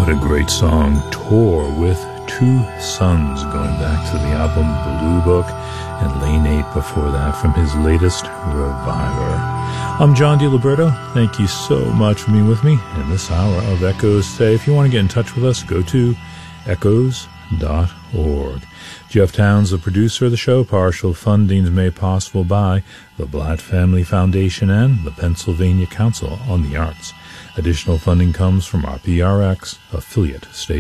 What a great song. Tour with Two Sons, going back to the album Blue Book, and Lane 8 before that from his latest, Reviver. I'm John DiLiberto. Thank you so much for being with me in this hour of Echoes today. If you want to get in touch with us, go to echoes.org. Jeff Towns, the producer of the show. Partial funding is made possible by the Blatt Family Foundation and the Pennsylvania Council on the Arts. Additional funding comes from our PRX affiliate station.